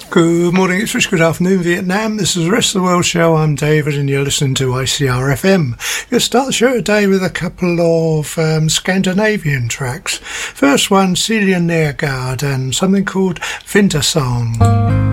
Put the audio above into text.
Good morning, it's Rich. Good afternoon, Vietnam. This is the Rest of the World Show. I'm David, and you're listening to ICR FM. We'll start the show today with a couple of Scandinavian tracks. First one, Celia Nergard, and something called Wintersong.